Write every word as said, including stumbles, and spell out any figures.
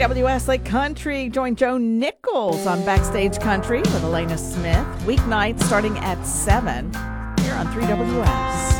W S Lake Country. Join Joe Nichols on Backstage Country with Elena Smith. Weeknights starting at seven here on three W S.